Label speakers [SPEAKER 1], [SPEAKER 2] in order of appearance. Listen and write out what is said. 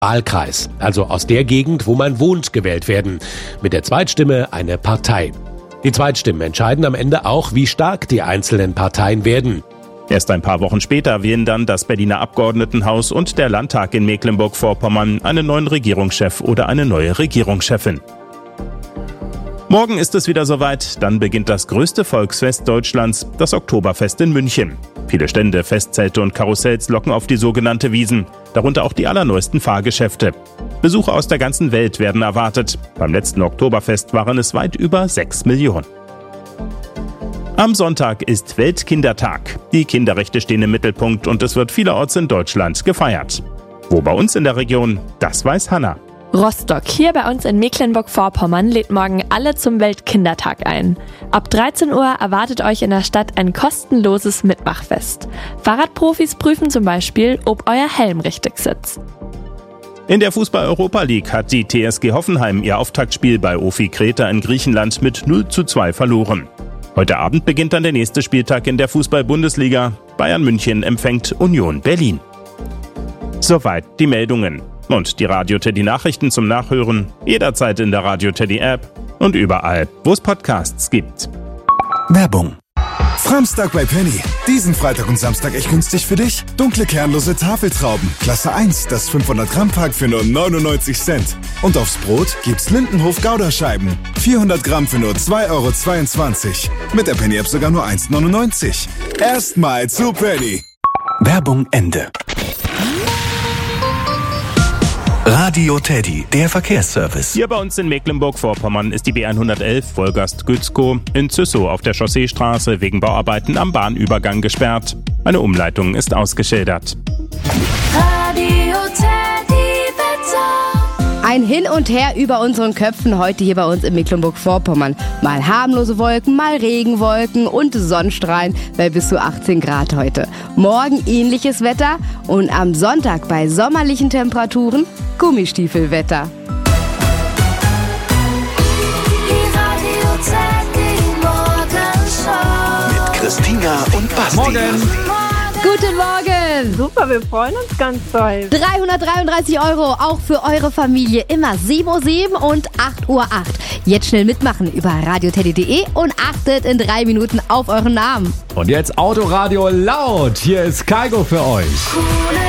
[SPEAKER 1] Wahlkreis, also aus der Gegend, wo man wohnt, gewählt werden. Mit der Zweitstimme eine Partei. Die Zweitstimmen entscheiden am Ende auch, wie stark die einzelnen Parteien werden.
[SPEAKER 2] Erst ein paar Wochen später wählen dann das Berliner Abgeordnetenhaus und der Landtag in Mecklenburg-Vorpommern einen neuen Regierungschef oder eine neue Regierungschefin. Morgen ist es wieder soweit, dann beginnt das größte Volksfest Deutschlands, das Oktoberfest in München. Viele Stände, Festzelte und Karussells locken auf die sogenannte Wiesn, darunter auch die allerneuesten Fahrgeschäfte. Besucher aus der ganzen Welt werden erwartet. Beim letzten Oktoberfest waren es weit über 6 Millionen. Am Sonntag ist Weltkindertag. Die Kinderrechte stehen im Mittelpunkt und es wird vielerorts in Deutschland gefeiert. Wo bei uns in der Region, das weiß Hanna.
[SPEAKER 3] Rostock, hier bei uns in Mecklenburg-Vorpommern, lädt morgen alle zum Weltkindertag ein. Ab 13 Uhr erwartet euch in der Stadt ein kostenloses Mitmachfest. Fahrradprofis prüfen zum Beispiel, ob euer Helm richtig sitzt.
[SPEAKER 2] In der Fußball-Europa League hat die TSG Hoffenheim ihr Auftaktspiel bei OFI Kreta in Griechenland mit 0:2 verloren. Heute Abend beginnt dann der nächste Spieltag in der Fußball-Bundesliga. Bayern München empfängt Union Berlin. Soweit die Meldungen. Und die Radio Teddy Nachrichten zum Nachhören jederzeit in der Radio Teddy App und überall, wo es Podcasts gibt.
[SPEAKER 4] Werbung. Framstag bei Penny. Diesen Freitag und Samstag echt günstig für dich. Dunkle kernlose Tafeltrauben. Klasse 1, das 500 Gramm Pack für nur 99 Cent. Und aufs Brot gibt's Lindenhof Gouda-Scheiben. 400 Gramm für nur 2,22 €. Mit der Penny App sogar nur 1,99 €. Erstmal zu Penny. Werbung Ende. Radio Teddy, der Verkehrsservice.
[SPEAKER 2] Hier bei uns in Mecklenburg-Vorpommern ist die B111 Wolgast-Gützkow in Züssow auf der Chausseestraße wegen Bauarbeiten am Bahnübergang gesperrt. Eine Umleitung ist ausgeschildert.
[SPEAKER 5] Radio Teddy Wetter.
[SPEAKER 6] Ein Hin und Her über unseren Köpfen heute hier bei uns in Mecklenburg-Vorpommern. Mal harmlose Wolken, mal Regenwolken und Sonnenstrahlen bei bis zu 18 Grad heute. Morgen ähnliches Wetter und am Sonntag bei sommerlichen Temperaturen Gummistiefelwetter.
[SPEAKER 5] Die Radio Teddy Morgenshow.
[SPEAKER 4] Mit Christina und Basti.
[SPEAKER 7] Morgen.
[SPEAKER 6] Guten Morgen!
[SPEAKER 8] Super, wir freuen uns ganz doll.
[SPEAKER 6] 333 € auch für eure Familie. Immer 7:07 Uhr und 8:08 Uhr. Jetzt schnell mitmachen über radioteddy.de und achtet in 3 Minuten auf euren Namen.
[SPEAKER 7] Und jetzt Autoradio laut. Hier ist Kaigo für euch.
[SPEAKER 5] Coole